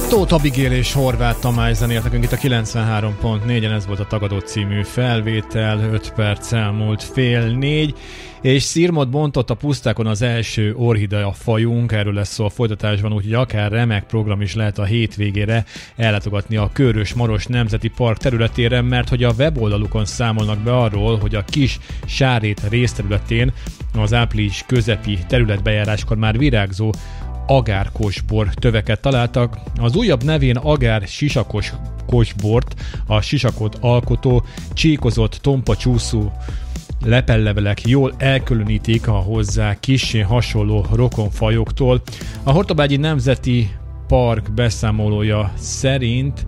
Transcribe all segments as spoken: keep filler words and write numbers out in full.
Tóth Abigail és Horváth Tamás zenélt nekünk itt a kilencvenhárom pont négyen, ez volt a Tagadó című felvétel, öt perc elmúlt fél négy, és szirmot bontott a pusztákon az első orchidea fajunk, erről lesz szó a folytatásban, úgyhogy akár remek program is lehet a hétvégére ellátogatni a Körös-Maros Nemzeti Park területére, mert hogy a weboldalukon számolnak be arról, hogy a Kis Sárét részterületén az április közepi területbejáráskor már virágzó agárkosbor töveket találtak. Az újabb nevén agár sisakos kosbort, a sisakot alkotó, csíkozott, tompa csúszó lepellevelek jól elkülönítik a hozzá kissé hasonló rokonfajoktól. A Hortobágyi Nemzeti Park beszámolója szerint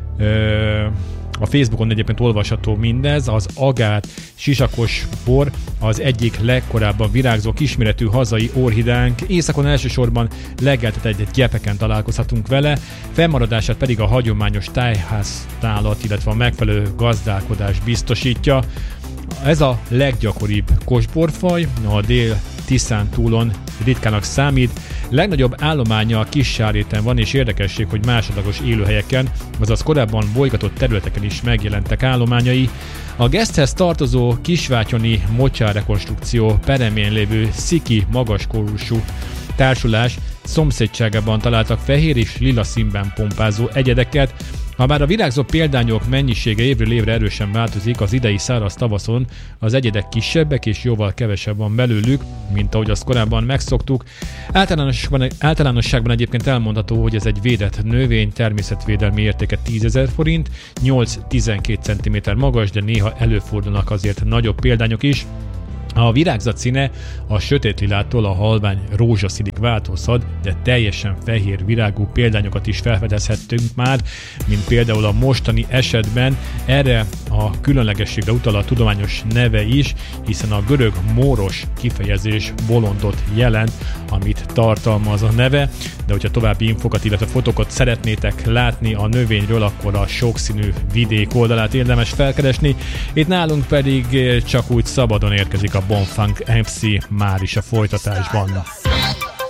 ö, a Facebookon egyébként olvasható mindez, az agár sisakos bor az egyik legkorábban virágzó kisméretű hazai orchidánk, északon elsősorban legeltetett gyepeken találkozhatunk vele, fennmaradását pedig a hagyományos tájháztálat, illetve a megfelelő gazdálkodás biztosítja. Ez a leggyakoribb kosborfaj, a Dél-Tiszántúlon ritkának számít. Legnagyobb állománya a Kis-Sáréten van, és érdekesség, hogy másodlagos élőhelyeken, azaz korábban bolygatott területeken is megjelentek állományai. A geszthez tartozó kisvátyoni mocsárrekonstrukció peremén lévő sziki magaskorúsú társulás szomszédságában találtak fehér és lila színben pompázó egyedeket. Habár a virágzó példányok mennyisége évről évre erősen változik, az idei száraz tavaszon az egyedek kisebbek és jóval kevesebb van belőlük, mint ahogy azt korábban megszoktuk. Általánosságban, általánosságban egyébként elmondható, hogy ez egy védett növény, természetvédelmi értéke tízezer forint, nyolc-tizenkét centiméter magas, de néha előfordulnak azért nagyobb példányok is. A virágzat színe a sötét lilától a halvány rózsaszínig változhat, de teljesen fehér virágú példányokat is felfedezhettünk már, mint például a mostani esetben. Erre a különlegességre utal a tudományos neve is, hiszen a görög móros kifejezés bolondot jelent, amit tartalmaz a neve, de hogyha további infokat, illetve fotókat szeretnétek látni a növényről, akkor a sokszínű vidék oldalát érdemes felkeresni. Itt nálunk pedig csak úgy szabadon érkezik a Bonfunk em cé már is a folytatásban.